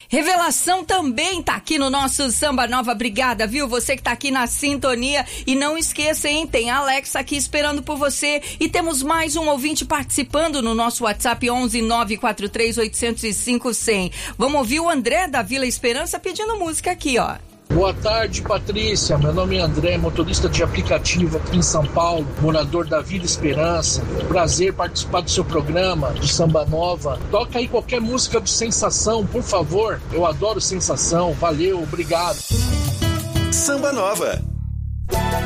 Revelação também tá aqui no nosso Samba Nova. Obrigada, viu? Você que tá aqui na sintonia. E não esqueça, hein? Tem a Alexa aqui esperando por você. E temos mais um ouvinte participando no nosso WhatsApp 11 943 805 100. Vamos ouvir o André da Vila Esperança pedindo música aqui, ó. Boa tarde, Patrícia. Meu nome é André, motorista de aplicativo aqui em São Paulo, morador da Vila Esperança. Prazer participar do seu programa de Samba Nova. Toca aí qualquer música de Sensação, por favor. Eu adoro Sensação. Valeu, obrigado. Samba Nova.